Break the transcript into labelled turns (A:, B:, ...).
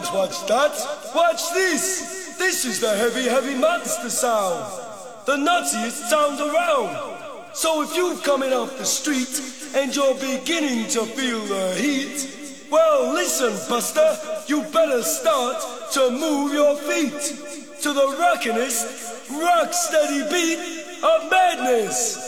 A: watch that. Watch this. This is the heavy, heavy monster sound. The nuttiest sound around. So if you're coming off the street and you're beginning to feel the heat, well, listen, Buster, you better start to move your feet to the rockinest, rock steady beat of madness.